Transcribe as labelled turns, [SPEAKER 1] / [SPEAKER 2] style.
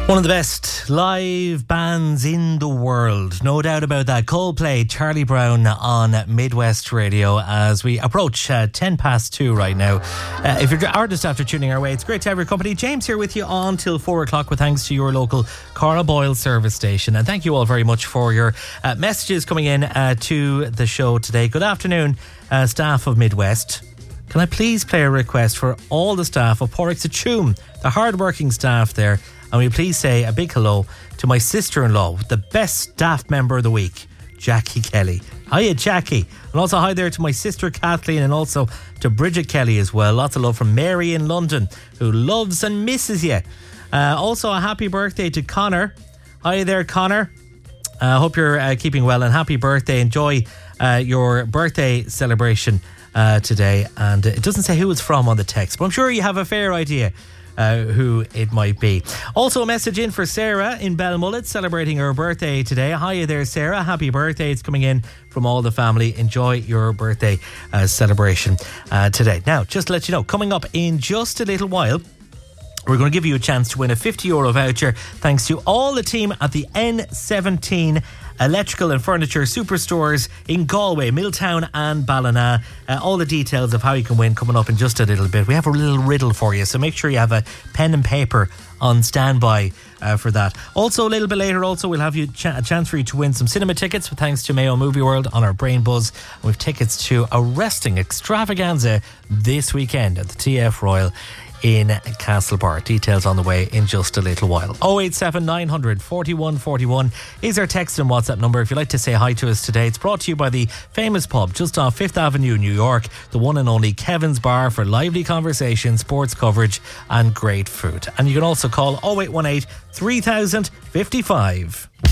[SPEAKER 1] One of the best live bands in the world, no doubt about that. Coldplay, Charlie Brown on Midwest Radio as we approach 2:10 right now. If you're artist after tuning our way, it's great to have your company. James here with you on till 4 o'clock with thanks to your local Carl Boyle service station. And thank you all very much for your messages coming in to the show today. Good afternoon, staff of Midwest. Can I please play a request for all the staff of Porrick Sachoom, the hard-working staff there? And will you please say a big hello to my sister-in-law, the best staff member of the week, Jackie Kelly. Hiya, Jackie. And also hi there to my sister Kathleen and also to Bridget Kelly as well. Lots of love from Mary in London, who loves and misses you. Also a happy birthday to Connor. Hi there, Connor. I hope you're keeping well and happy birthday. Enjoy your birthday celebration today. And it doesn't say who it's from on the text, but I'm sure you have a fair idea who it might be. Also a message in for Sarah in Belmullet celebrating her birthday today. Hiya there, Sarah. Happy birthday. It's coming in from all the family. Enjoy your birthday celebration today. Now, just to let you know, coming up in just a little while, we're going to give you a chance to win a €50 voucher thanks to all the team at the N17 Electrical and Furniture Superstores in Galway, Milltown and Ballina. All the details of how you can win coming up in just a little bit. We have a little riddle for you, so make sure you have a pen and paper on standby for that. Also, a little bit later, we'll have you a chance for you to win some cinema tickets thanks to Mayo Movie World on our Brain Buzz. And we've tickets to a wrestling extravaganza this weekend at the TF Royal in Castlebar. Details on the way in just a little while. 087 900 41 41 is our text and WhatsApp number if you'd like to say hi to us today. It's brought to you by the famous pub just off 5th Avenue, New York, the one and only Kevin's Bar, for lively conversation, sports coverage and great food. And you can also call 0818 3000 55.